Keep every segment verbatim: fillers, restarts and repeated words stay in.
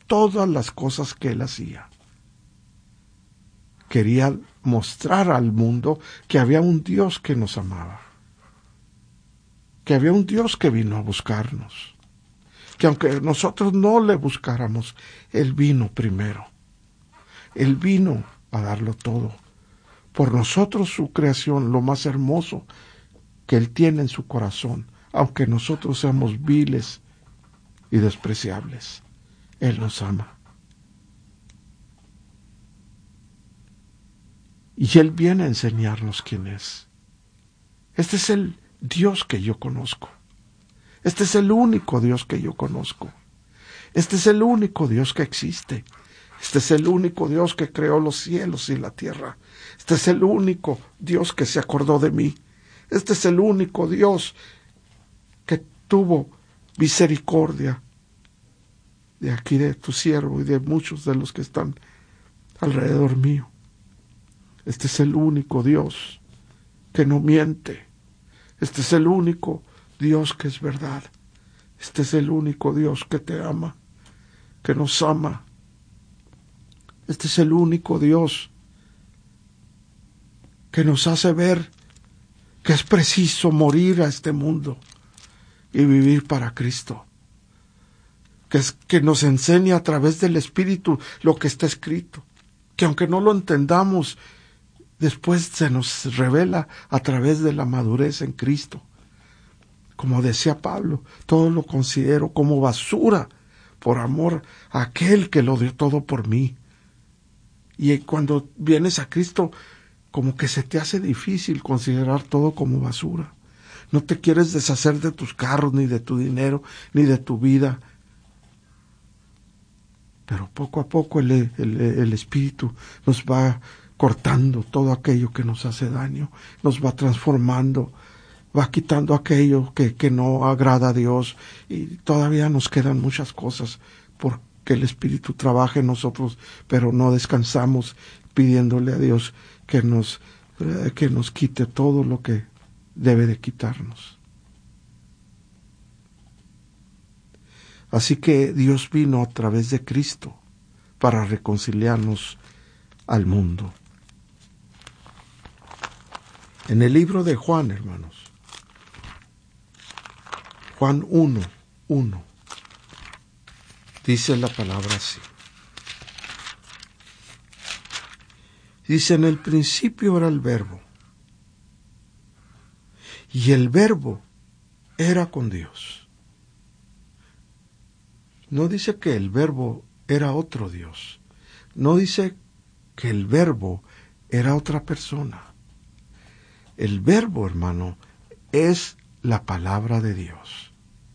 todas las cosas que él hacía. Quería mostrar al mundo que había un Dios que nos amaba, que había un Dios que vino a buscarnos, que aunque nosotros no le buscáramos, Él vino primero. Él vino a darlo todo. Por nosotros su creación, lo más hermoso que Él tiene en su corazón, aunque nosotros seamos viles y despreciables, Él nos ama. Y Él viene a enseñarnos quién es. Este es el Dios que yo conozco. Este es el único Dios que yo conozco. Este es el único Dios que existe. Este es el único Dios que creó los cielos y la tierra. Este es el único Dios que se acordó de mí. Este es el único Dios que tuvo misericordia de aquí, de tu siervo y de muchos de los que están alrededor mío. Este es el único Dios que no miente. Este es el único Dios que es verdad. Este es el único Dios que te ama, que nos ama. Este es el único Dios que nos hace ver que es preciso morir a este mundo y vivir para Cristo. Que, es, que nos enseña a través del Espíritu lo que está escrito. Que aunque no lo entendamos, después se nos revela a través de la madurez en Cristo. Como decía Pablo, todo lo considero como basura por amor a aquel que lo dio todo por mí. Y cuando vienes a Cristo, como que se te hace difícil considerar todo como basura. No te quieres deshacer de tus carros, ni de tu dinero, ni de tu vida. Pero poco a poco el, el, el Espíritu nos va cortando todo aquello que nos hace daño, nos va transformando, va quitando aquello que, que no agrada a Dios, y todavía nos quedan muchas cosas porque el Espíritu trabaja en nosotros, pero no descansamos pidiéndole a Dios que nos, eh, que nos quite todo lo que debe de quitarnos. Así que Dios vino a través de Cristo para reconciliarnos al mundo. En el libro de Juan, hermanos, Juan uno, uno, dice la palabra así. Dice, en el principio era el Verbo, y el Verbo era con Dios. No dice que el Verbo era otro Dios. No dice que el Verbo era otra persona. El Verbo, hermano, es la palabra de Dios.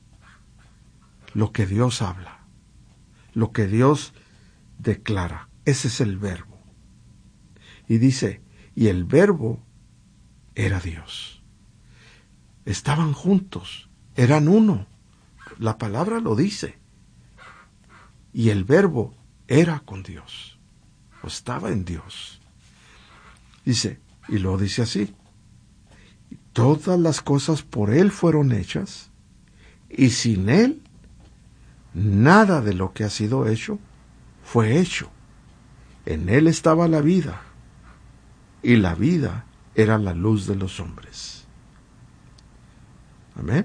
Lo que Dios habla. Lo que Dios declara. Ese es el Verbo. Y dice, y el Verbo era Dios. Estaban juntos. Eran uno. La palabra lo dice. Y el Verbo era con Dios, o estaba en Dios. Dice, y lo dice así, todas las cosas por Él fueron hechas, y sin Él, nada de lo que ha sido hecho fue hecho. En Él estaba la vida, y la vida era la luz de los hombres. Amén.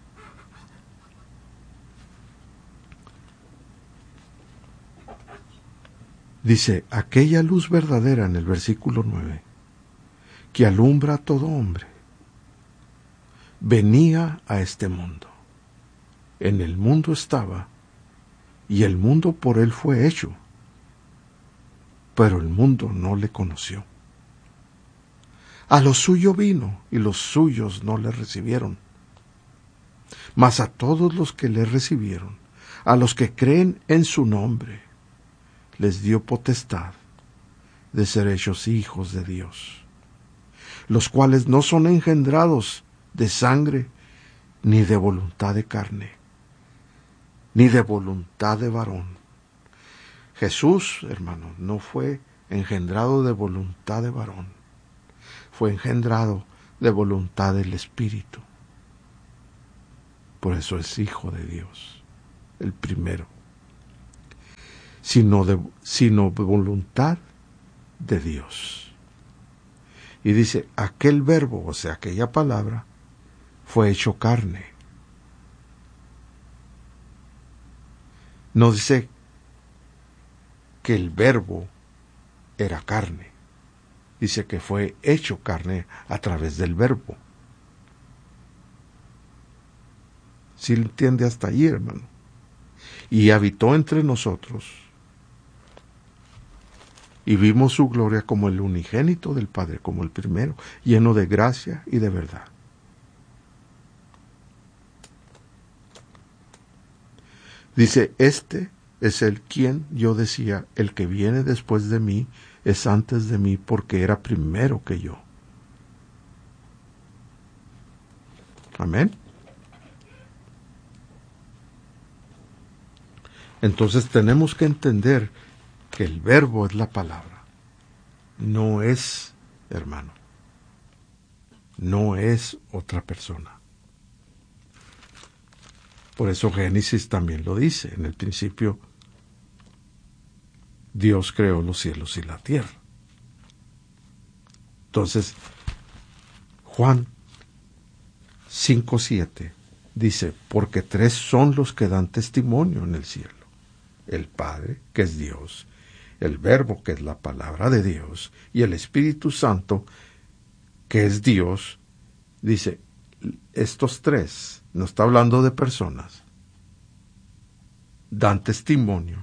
Dice, aquella luz verdadera en el versículo nueve, que alumbra a todo hombre, venía a este mundo. En el mundo estaba, y el mundo por él fue hecho, pero el mundo no le conoció. A lo suyo vino, y los suyos no le recibieron. Mas a todos los que le recibieron, a los que creen en su nombre, les dio potestad de ser hechos hijos de Dios, los cuales no son engendrados de sangre, ni de voluntad de carne, ni de voluntad de varón. Jesús, hermano, no fue engendrado de voluntad de varón, fue engendrado de voluntad del Espíritu. Por eso es hijo de Dios, el primero. sino, de, sino de voluntad de Dios. Y dice, aquel verbo, o sea, aquella palabra, fue hecho carne. No dice que el verbo era carne. Dice que fue hecho carne a través del verbo. ¿Sí lo entiende hasta allí, hermano? Y habitó entre nosotros. Y vimos su gloria como el unigénito del Padre, como el primero, lleno de gracia y de verdad. Dice, este es el quien yo decía, el que viene después de mí es antes de mí porque era primero que yo. Amén. Entonces tenemos que entender que el verbo es la palabra. No es, hermano, no es otra persona. Por eso Génesis también lo dice. En el principio, Dios creó los cielos y la tierra. Entonces, Juan cinco siete dice, porque tres son los que dan testimonio en el cielo. El Padre, que es Dios, el Verbo, que es la palabra de Dios, y el Espíritu Santo, que es Dios. Dice, estos tres, no está hablando de personas, dan testimonio.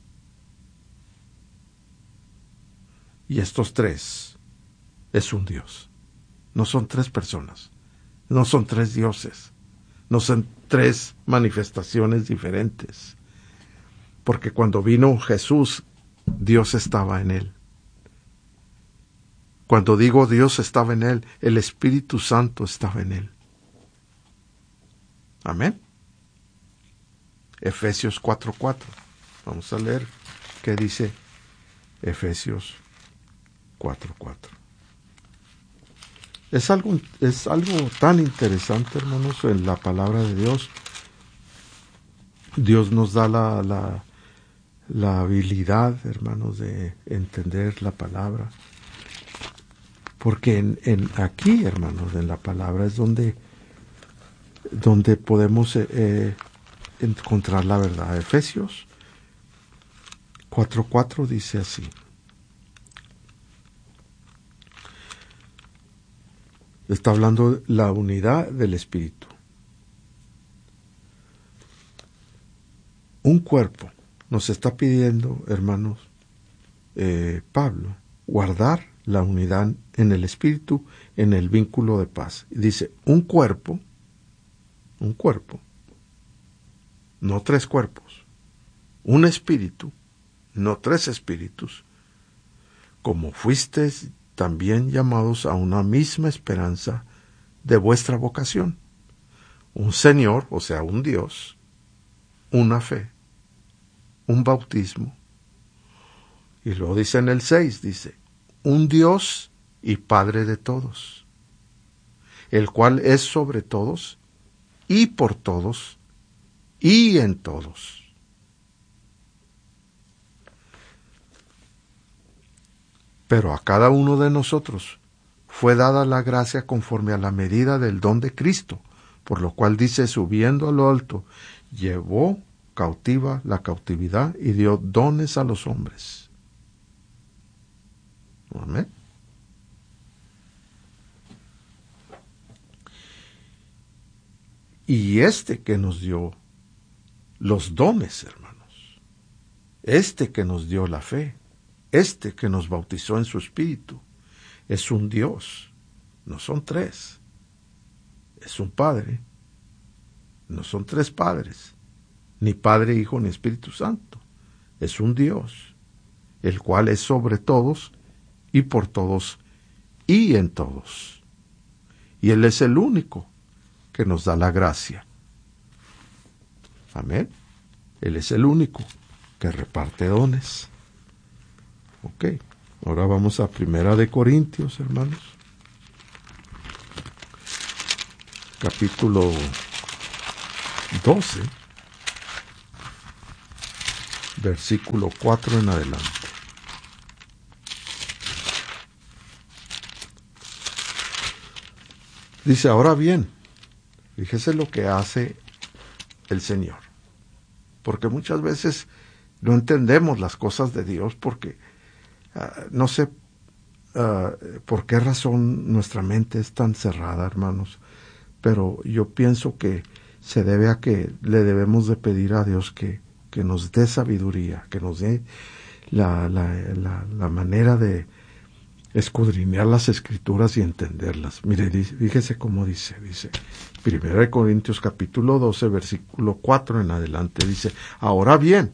Y estos tres es un Dios. No son tres personas, no son tres dioses, no son tres manifestaciones diferentes. Porque cuando vino Jesús, Dios estaba en él. Cuando digo Dios estaba en él, el Espíritu Santo estaba en él. Amén. Efesios cuatro cuatro. Vamos a leer qué dice Efesios cuatro cuatro. Es algo, es algo tan interesante, hermanos, en la palabra de Dios. Dios nos da la, la, la habilidad, hermanos, de entender la palabra. Porque en, en aquí, hermanos, en la palabra es donde, donde podemos eh, encontrar la verdad. Efesios cuatro cuatro dice así. Está hablando de la unidad del Espíritu. Un cuerpo. Nos está pidiendo, hermanos, eh, Pablo, guardar la unidad en el Espíritu, en el vínculo de paz. Y dice, un cuerpo, un cuerpo, no tres cuerpos, un espíritu, no tres espíritus, como fuisteis también llamados a una misma esperanza de vuestra vocación. Un Señor, o sea, un Dios, una fe, un bautismo. Y luego dice en el seis, dice, un Dios y Padre de todos, el cual es sobre todos y por todos y en todos. Pero a cada uno de nosotros fue dada la gracia conforme a la medida del don de Cristo, por lo cual dice, subiendo a lo alto, llevó cautiva la cautividad y dio dones a los hombres. Amén. Y este que nos dio los dones, hermanos, este que nos dio la fe, este que nos bautizó en su Espíritu, es un Dios, no son tres, es un Padre, no son tres padres, ni Padre, Hijo, ni Espíritu Santo, es un Dios, el cual es sobre todos y por todos y en todos. Y Él es el único que nos da la gracia. Amén. Él es el único que reparte dones. Ok, ahora vamos a Primera de Corintios, hermanos. Capítulo doce. versículo cuatro en adelante. Dice, ahora bien, fíjese lo que hace el Señor. Porque muchas veces no entendemos las cosas de Dios porque uh, no sé uh, por qué razón nuestra mente es tan cerrada, hermanos. Pero yo pienso que se debe a que le debemos de pedir a Dios que, que nos dé sabiduría, que nos dé la, la, la, la manera de escudriñar las Escrituras y entenderlas. Mire, dice, fíjese cómo dice, dice, Primera de Corintios capítulo doce, versículo cuatro en adelante, dice, ahora bien,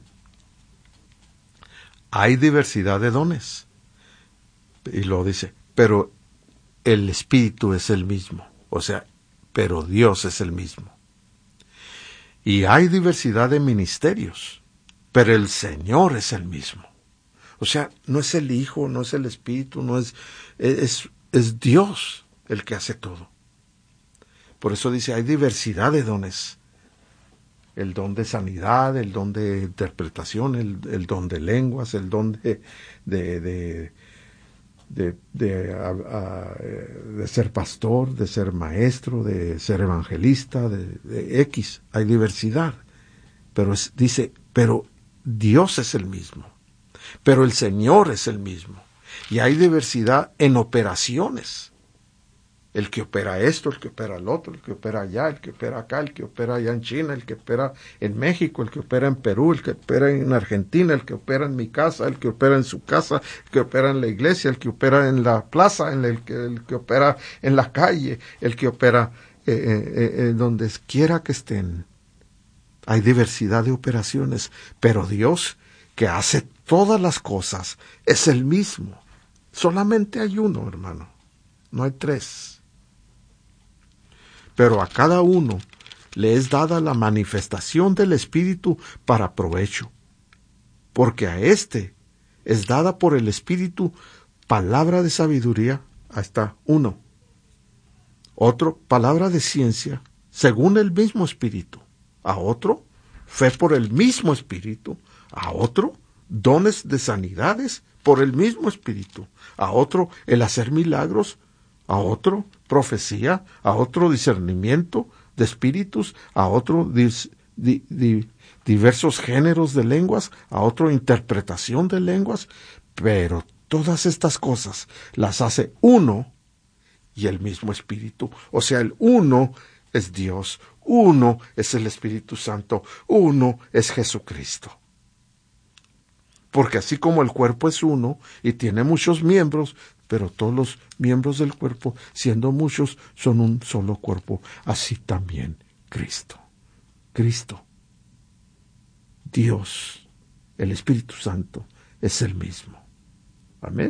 hay diversidad de dones. Y luego dice, pero el Espíritu es el mismo, o sea, pero Dios es el mismo. Y hay diversidad de ministerios, pero el Señor es el mismo. O sea, no es el Hijo, no es el Espíritu, no es, es, es Dios el que hace todo. Por eso dice, hay diversidad de dones. El don de sanidad, el don de interpretación, el, el don de lenguas, el don de, de, de, de, de, a, a, de ser pastor, de ser maestro, de ser evangelista, de, de X. Hay diversidad. Pero es, dice, pero Dios es el mismo. Pero el Señor es el mismo. Y hay diversidad en operaciones. El que opera esto, el que opera el otro, el que opera allá, el que opera acá, el que opera allá en China, el que opera en México, el que opera en Perú, el que opera en Argentina, el que opera en mi casa, el que opera en su casa, el que opera en la iglesia, el que opera en la plaza, el, el, que, el que opera en la calle, el que opera eh, eh, eh, donde quiera que estén. Hay diversidad de operaciones, pero Dios, que hace todas las cosas, es el mismo. Solamente hay uno, hermano. No hay tres. Pero a cada uno le es dada la manifestación del Espíritu para provecho. Porque a éste es dada por el Espíritu palabra de sabiduría. Ahí está, uno. Otro, palabra de ciencia, según el mismo Espíritu. A otro, fe por el mismo Espíritu. A otro, dones de sanidades por el mismo Espíritu. A otro, el hacer milagros. A otro, profecía. A otro, discernimiento de espíritus. A otro, dis, di, di, diversos géneros de lenguas. A otro, interpretación de lenguas. Pero todas estas cosas las hace uno y el mismo Espíritu. O sea, el uno es Dios. Uno es el Espíritu Santo. Uno es Jesucristo. Porque así como el cuerpo es uno y tiene muchos miembros, pero todos los miembros del cuerpo, siendo muchos, son un solo cuerpo, así también Cristo. Cristo, Dios, el Espíritu Santo, es el mismo. Amén.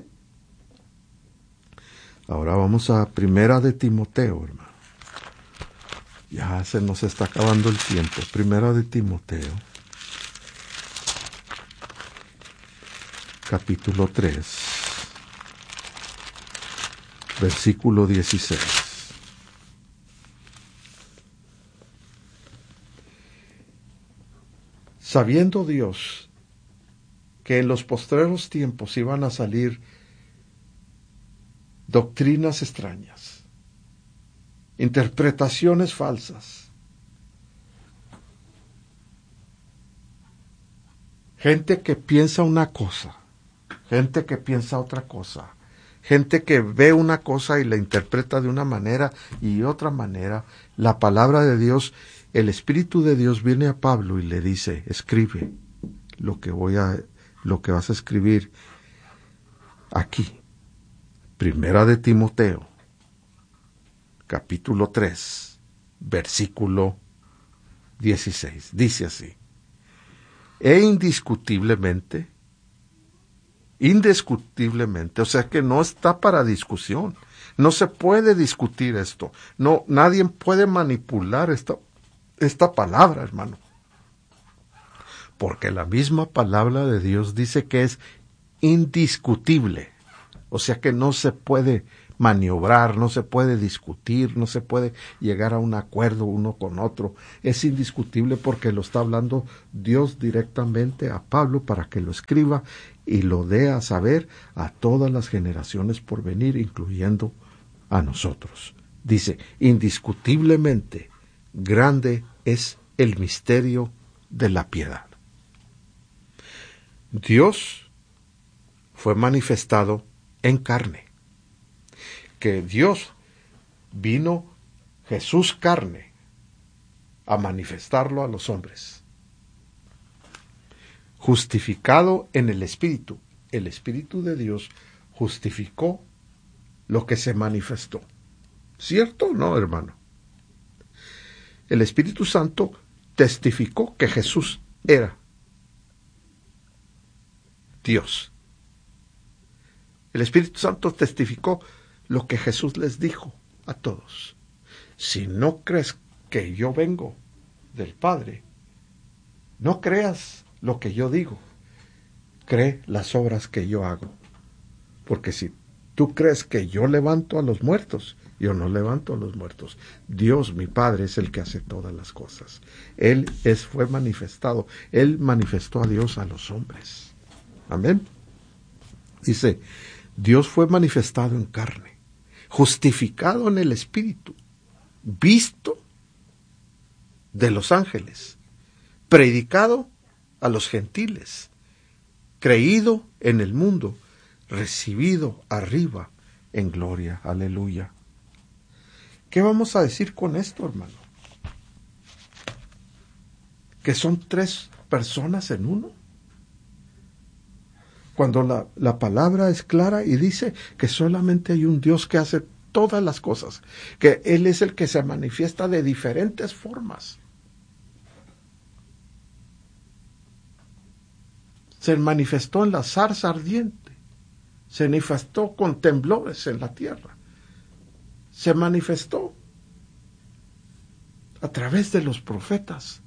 Ahora vamos a Primera de Timoteo, hermano. Ya se nos está acabando el tiempo. Primera de Timoteo. Capítulo tres, versículo dieciséis. Sabiendo Dios que en los postreros tiempos iban a salir doctrinas extrañas, interpretaciones falsas, gente que piensa una cosa, gente que piensa otra cosa, gente que ve una cosa y la interpreta de una manera y otra manera. La palabra de Dios, el Espíritu de Dios viene a Pablo y le dice, escribe lo que voy a, lo que vas a escribir aquí. Primera de Timoteo, capítulo tres, versículo dieciséis. Dice así, e indiscutiblemente, indiscutiblemente, o sea que no está para discusión, no se puede discutir esto, no, nadie puede manipular esta, esta palabra, hermano, porque la misma palabra de Dios dice que es indiscutible, o sea que no se puede maniobrar, no se puede discutir, no se puede llegar a un acuerdo uno con otro. Es indiscutible porque lo está hablando Dios directamente a Pablo para que lo escriba y lo dé a saber a todas las generaciones por venir, incluyendo a nosotros. Dice, indiscutiblemente grande es el misterio de la piedad. Dios fue manifestado en carne. Que Dios vino, Jesús carne, a manifestarlo a los hombres. Justificado en el Espíritu. El Espíritu de Dios justificó lo que se manifestó. ¿Cierto o no, hermano? El Espíritu Santo testificó que Jesús era Dios. El Espíritu Santo testificó lo que Jesús les dijo a todos. Si no crees que yo vengo del Padre, no creas lo que yo digo, cree las obras que yo hago. Porque si tú crees que yo levanto a los muertos, yo no levanto a los muertos. Dios, mi Padre, es el que hace todas las cosas. Él es, fue manifestado. Él manifestó a Dios a los hombres. Amén. Dice, Dios fue manifestado en carne, justificado en el Espíritu, visto de los ángeles, predicado a los gentiles, creído en el mundo, recibido arriba en gloria. Aleluya. ¿Qué vamos a decir con esto, hermano? ¿Que son tres personas en uno? Cuando la, la palabra es clara y dice que solamente hay un Dios que hace todas las cosas, que Él es el que se manifiesta de diferentes formas. Se manifestó en la zarza ardiente, se manifestó con temblores en la tierra, se manifestó a través de los profetas,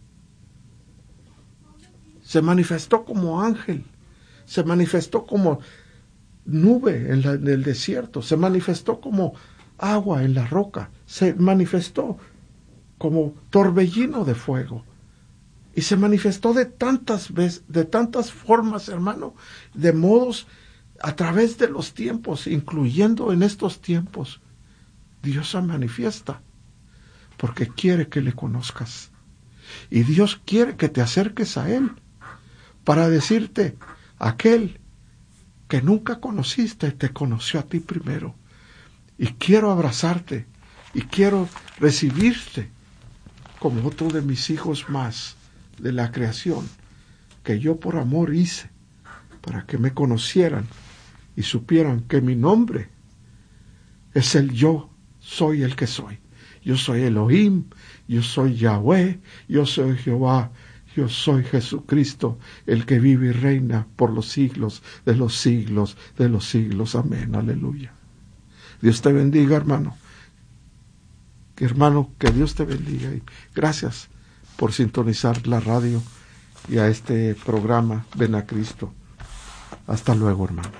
se manifestó como ángel, se manifestó como nube en, la, en el desierto, se manifestó como agua en la roca, se manifestó como torbellino de fuego, y se manifestó de tantas veces, de tantas formas, hermano, de modos a través de los tiempos, incluyendo en estos tiempos. Dios se manifiesta porque quiere que le conozcas, y Dios quiere que te acerques a Él para decirte: aquel que nunca conociste te conoció a ti primero, y quiero abrazarte y quiero recibirte como otro de mis hijos más de la creación, que yo por amor hice para que me conocieran y supieran que mi nombre es el yo soy el que soy. Yo soy Elohim, yo soy Yahweh, yo soy Jehová, yo soy Jesucristo, el que vive y reina por los siglos de los siglos de los siglos. Amén, aleluya. Dios te bendiga, hermano. Hermano, que Dios te bendiga. Y gracias por sintonizar la radio y a este programa Ven a Cristo. Hasta luego, hermano.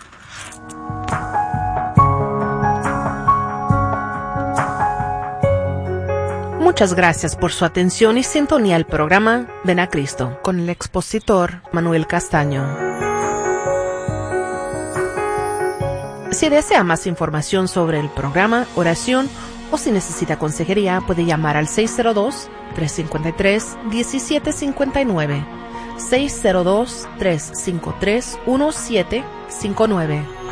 Muchas gracias por su atención y sintonía al programa Ven a Cristo con el expositor Manuel Castaño. Si desea más información sobre el programa, oración o si necesita consejería, puede llamar al seis cero dos, tres cinco tres, uno siete cinco nueve, seis cero dos, tres cinco tres, uno siete cinco nueve.